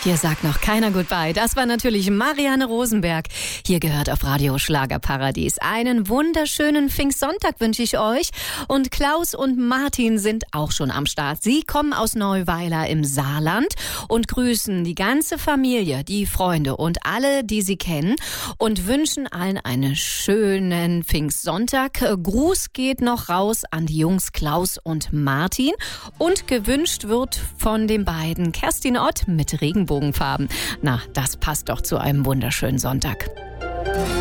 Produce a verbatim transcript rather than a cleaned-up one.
Hier sagt noch keiner Goodbye. Das war natürlich Marianne Rosenberg. Hier gehört auf Radio Schlagerparadies. Einen wunderschönen Pfingstsonntag wünsche ich euch. Und Klaus und Martin sind auch schon am Start. Sie kommen aus Neuweiler im Saarland und grüßen die ganze Familie, die Freunde und alle, die sie kennen und wünschen allen einen schönen Pfingstsonntag. Gruß geht noch raus an die Jungs Klaus und Martin und gewünscht wird von den beiden Kerstin Ott mit Regenbogen. Farben. Na, das passt doch zu einem wunderschönen Sonntag.